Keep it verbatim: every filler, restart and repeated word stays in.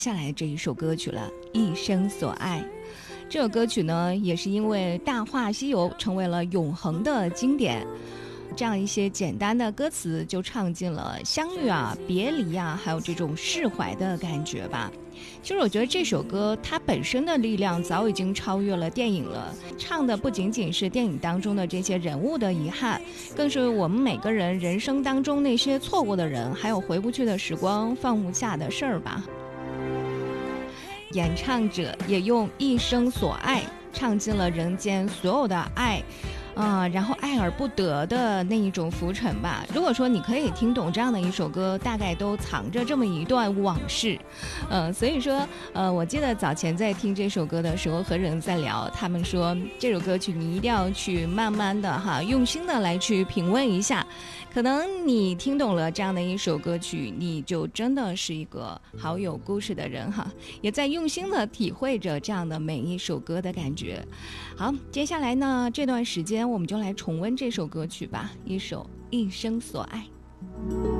下来这一首歌曲了，一生所爱。这首歌曲呢，也是因为《大话西游》成为了永恒的经典，这样一些简单的歌词就唱进了相遇啊、别离啊，还有这种释怀的感觉吧。其实我觉得这首歌它本身的力量早已经超越了电影了，唱的不仅仅是电影当中的这些人物的遗憾，更是我们每个人人生当中那些错过的人，还有回不去的时光、放不下的事儿吧。演唱者也用一生所爱唱尽了人间所有的爱啊、呃，然后爱而不得的那一种浮沉吧。如果说你可以听懂这样的一首歌，大概都藏着这么一段往事。呃，所以说，呃，我记得早前在听这首歌的时候，和人在聊，他们说这首歌曲你一定要去慢慢的哈，用心的来去品味一下。可能你听懂了这样的一首歌曲，你就真的是一个好有故事的人哈，也在用心的体会着这样的每一首歌的感觉。好，接下来呢，这段时间我们就来重温这首歌曲吧，一首《一生所爱》。